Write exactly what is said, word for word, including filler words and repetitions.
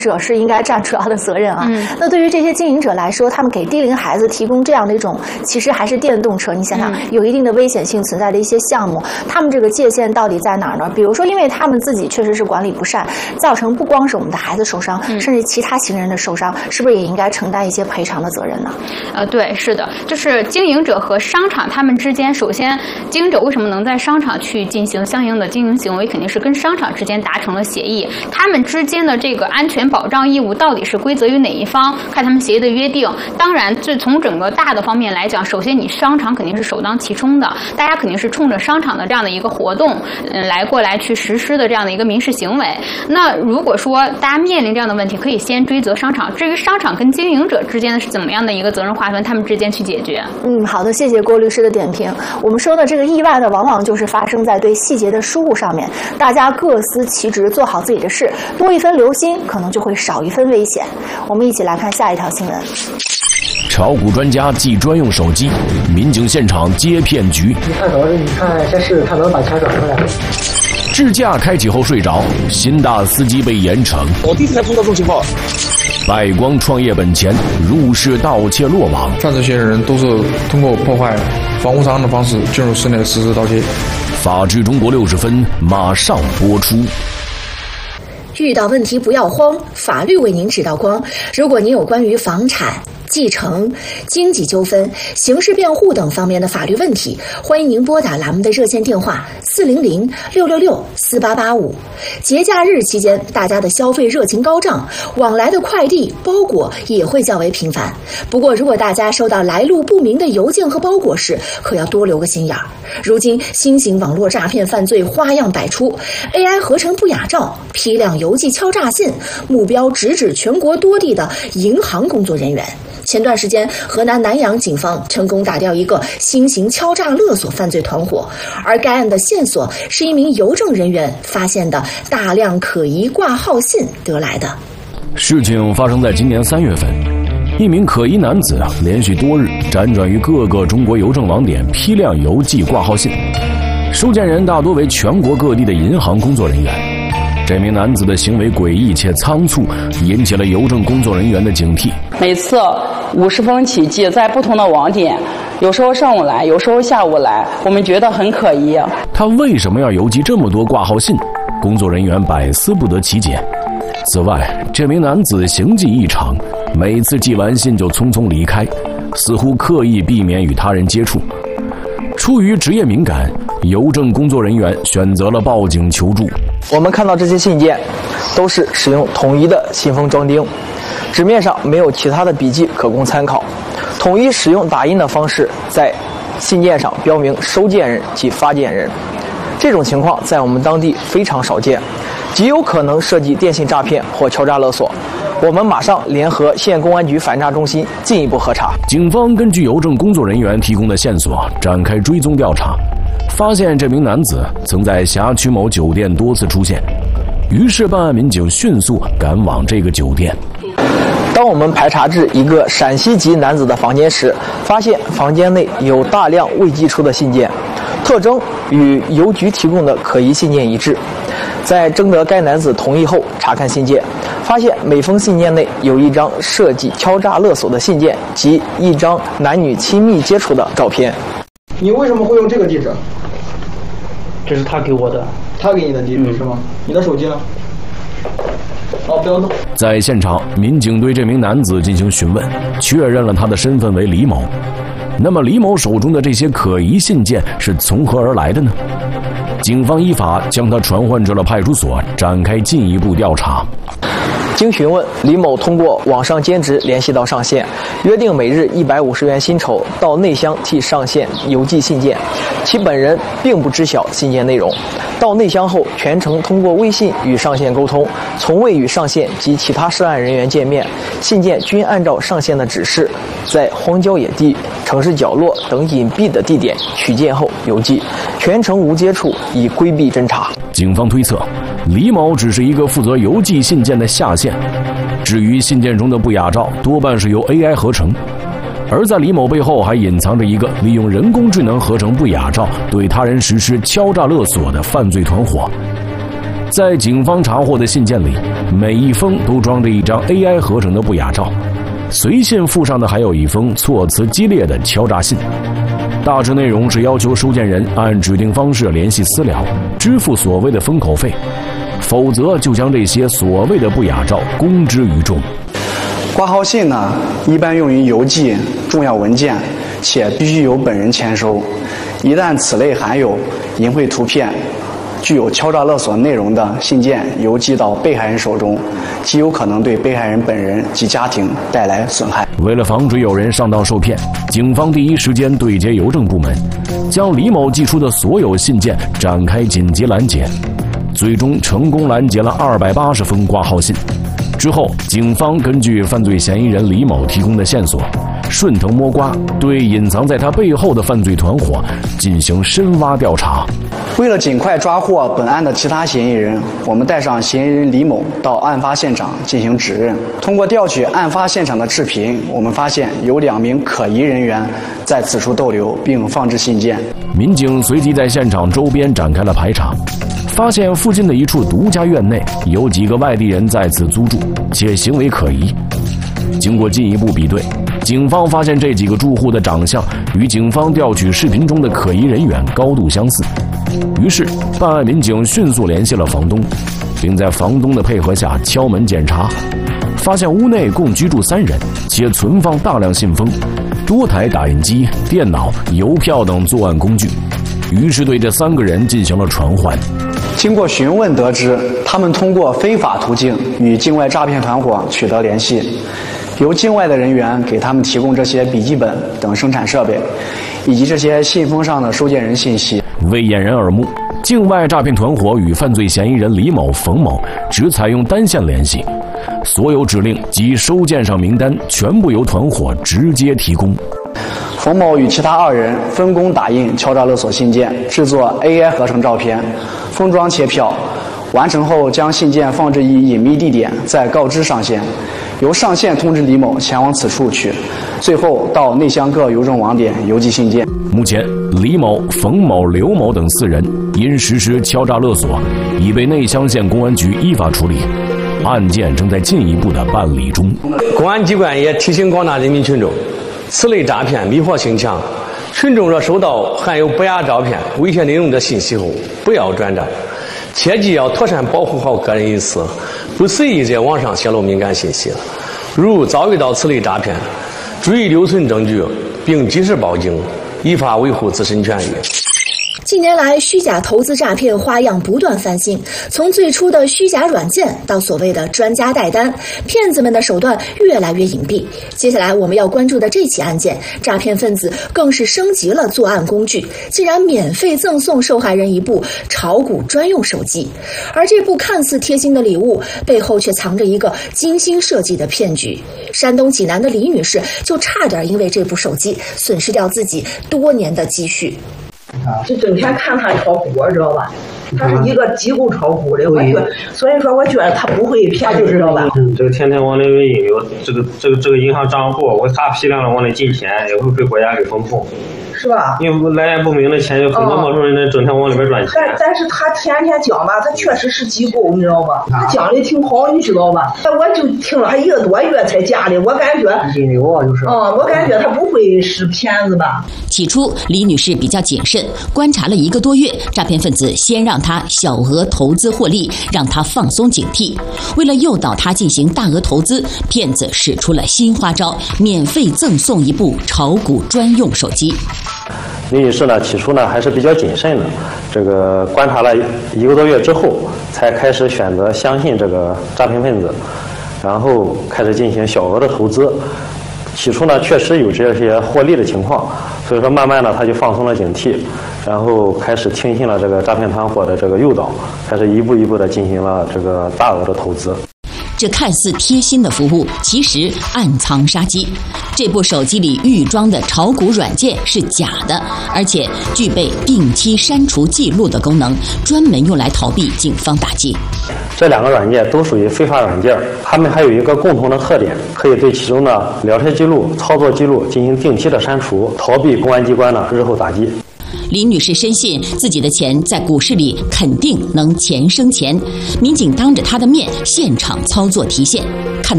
者是应该占主要的责任啊。嗯、那对于这些经营者来说，他们给低龄孩子提供这样的一种，其实还是电动车，你想想，嗯、有一定的危险性存在的一些项目，他们这个界限到底在哪儿呢？比如说，因为他们自己确实是管理不善，造成不光是我们的孩子受伤，嗯、甚至其他行人的受伤，是不是也应该承担一些赔偿的责任呢？ 呃，对，是的，就是经营者和商场他们之间，首先，经营者为什么能在商场去进行相应的经营行为，肯定是跟商场之间达成了协议，他们之间的这个安全保障义务到底是归责于哪一方，看他们协议的约定。当然，这从整个大的方面来讲，首先你商场肯定是首当其冲的，大家肯定是冲着商场的这样的一个活动，嗯，来过来去实施的这样的一个民事行为。那如果说大家面临这样的问题，可以先追责商场。至于商场跟经营者之间的是怎么样的一个责任划分，他们之间去解决。 嗯，好的，谢谢郭律师的点评。我们说的这个意外呢，往往就是发生在对细节的疏忽上面，大家各司其职，做好自己的事，多一分留心，可能就会少一分危险。我们一起来看下一条新闻。 炒股专家寄专用手机，民警现场接骗局。 你看手，你看先试试他能把钱转出来。 智驾开启后睡着，新大司机被严惩。 我第一次才碰到这种情况。 败光创业本钱，入室盗窃落网。 犯罪嫌疑人都是通过破坏房屋商的方式进入室内实施盗窃。 法治中国六十分马上播出。 遇到问题不要慌，法律为您指道光。如果您有关于房产、继承、经济纠纷、刑事辩护等方面的法律问题，欢迎您拨打栏目的热线电话四零零六六六四八八五。节假日期间，大家的消费热情高涨，往来的快递、包裹也会较为频繁。不过，如果大家收到来路不明的邮件和包裹时，可要多留个心眼儿。如今，新型网络诈骗犯罪花样百出 ，A I 合成不雅照、批量邮寄敲诈信，目标直指全国多地的银行工作人员。前段时间，河南南阳警方成功打掉一个新型敲诈勒索犯罪团伙，而该案的线索是一名邮政人员发现的大量可疑挂号信得来的。 事情发生在今年三月份，一名可疑男子连续多日辗转于各个中国邮政网点批量邮寄挂号信，收件人大多为全国各地的银行工作人员。这名男子的行为诡异且仓促，引起了邮政工作人员的警惕。 每次五十封起寄，在不同的网点，有时候上午来，有时候下午来，我们觉得很可疑。 他为什么要邮寄这么多挂号信？工作人员百思不得其解。此外，这名男子行迹异常，每次寄完信就匆匆离开，似乎刻意避免与他人接触。出于职业敏感，邮政工作人员选择了报警求助。 我们看到这些信件都是使用统一的信封装订，纸面上没有其他的笔记可供参考，统一使用打印的方式在信件上标明收件人及发件人。这种情况在我们当地非常少见，极有可能涉及电信诈骗或敲诈勒索。我们马上联合县公安局反诈中心进一步核查。 警方根据邮政工作人员提供的线索展开追踪调查，发现这名男子曾在辖区某酒店多次出现，于是办案民警迅速赶往这个酒店。 当我们排查至一个陕西籍男子的房间时，发现房间内有大量未寄出的信件，特征与邮局提供的可疑信件一致。在征得该男子同意后，查看信件，发现每封信件内有一张涉及敲诈勒索的信件及一张男女亲密接触的照片。 你为什么会用这个地址？ 这是他给我的。 他给你的地址、嗯、是吗？你的手机呢？哦，不要动。 在现场，民警对这名男子进行询问，确认了他的身份为李某。那么李某手中的这些可疑信件是从何而来的呢？警方依法将他传唤至了派出所，展开进一步调查。 经询问，李某通过网上兼职联系到上线，约定每日一百五十元薪酬到内乡替上线邮寄信件，其本人并不知晓信件内容。到内乡后，全程通过微信与上线沟通，从未与上线及其他涉案人员见面。信件均按照上线的指示，在荒郊野地、城市角落等隐蔽的地点取件后邮寄，全程无接触，以规避侦查。 警方推测，李某只是一个负责邮寄信件的下线，至于信件中的不雅照，多半是由 A I 合成。而在李某背后还隐藏着一个利用人工智能合成不雅照对他人实施敲诈勒索的犯罪团伙。 在警方查获的信件里，每一封都装着一张 A I 合成的不雅照，随信附上的还有一封措辞激烈的敲诈信。大致内容是要求收件人按指定方式联系私了，支付所谓的封口费，否则就将这些所谓的不雅照公之于众。 挂号信呢，一般用于邮寄重要文件，且必须由本人签收。一旦此类含有淫秽图片、具有敲诈勒索内容的信件邮寄到被害人手中，极有可能对被害人本人及家庭带来损害。 为了防止有人上当受骗，警方第一时间对接邮政部门，将李某寄出的所有信件展开紧急拦截，最终成功拦截了二百八十封挂号信。之后，警方根据犯罪嫌疑人李某提供的线索，顺藤摸瓜，对隐藏在他背后的犯罪团伙进行深挖调查。 为了尽快抓获本案的其他嫌疑人，我们带上嫌疑人李某到案发现场进行指认。通过调取案发现场的视频，我们发现有两名可疑人员在此处逗留并放置信件。 民警随即在现场周边展开了排查，发现附近的一处独家院内有几个外地人在此租住，且行为可疑。经过进一步比对，警方发现这几个住户的长相与警方调取视频中的可疑人员高度相似。于是，办案民警迅速联系了房东，并在房东的配合下敲门检查，发现屋内共居住三人，且存放大量信封、多台打印机、电脑、邮票等作案工具。于是对这三个人进行了传唤。 经过询问得知，他们通过非法途径与境外诈骗团伙取得联系，由境外的人员给他们提供这些笔记本等生产设备，以及这些信封上的收件人信息。 为掩人耳目，境外诈骗团伙与犯罪嫌疑人李某、冯某只采用单线联系，所有指令及收件上名单全部由团伙直接提供。 冯某与其他二人分工打印敲诈勒索信件，制作 A I 合成照片，封装切票，完成后将信件放置于隐秘地点，再告知上线，由上线通知李某前往此处取，最后到内乡各邮政网点邮寄信件。 目前，李某、冯某、刘某等四人因实施敲诈勒索，已被内乡县公安局依法处理，案件正在进一步的办理中。 公安机关也提醒广大人民群众，此类诈骗迷惑性强，群众若收到含有不雅照片、猥亵内容的信息后，不要转账，切记要妥善保护好个人隐私，不随意在网上泄露敏感信息。如遭遇到此类诈骗，注意留存证据，并及时报警，依法维护自身权益。 近年来，虚假投资诈骗花样不断翻新，从最初的虚假软件到所谓的专家代单，骗子们的手段越来越隐蔽。接下来我们要关注的这起案件，诈骗分子更是升级了作案工具，竟然免费赠送受害人一部炒股专用手机。而这部看似贴心的礼物，背后却藏着一个精心设计的骗局。山东济南的李女士就差点因为这部手机损失掉自己多年的积蓄。 就整天看他炒股，知道吧？他是一个机构炒股的，我觉得，所以说我觉得他不会骗，就是知道吧？ 嗯，这个天天往里面引流，这个这个这个银行账户，我大批量的往里进钱，也会被国家给封控。 是吧？ 因为来源不明的钱，有很多陌生人整天往里边转钱。 但但是他天天讲吧，他确实是机构，你知道吧？他讲的挺好，你知道吧？我就听了他一个多月才加的，我感觉引流啊，就是。 嗯，我感觉他不会是骗子吧？ 起初，李女士比较谨慎，观察了一个多月，诈骗分子先让她小额投资获利，让她放松警惕。为了诱导她进行大额投资，骗子使出了新花招，免费赠送一部炒股专用手机。 李女士呢，起初呢还是比较谨慎的，这个观察了一个多月之后，才开始选择相信这个诈骗分子，然后开始进行小额的投资。起初呢，确实有这些获利的情况，所以说慢慢的他就放松了警惕，然后开始听信了这个诈骗团伙的这个诱导，开始一步一步的进行了这个大额的投资。 这看似贴心的服务，其实暗藏杀机。这部手机里预装的炒股软件是假的，而且具备定期删除记录的功能，专门用来逃避警方打击。 这两个软件都属于非法软件，它们还有一个共同的特点，可以对其中的聊天记录、操作记录进行定期的删除，逃避公安机关的日后打击。 林女士深信自己的钱在股市里肯定能钱生钱，民警当着她的面现场操作提现，看到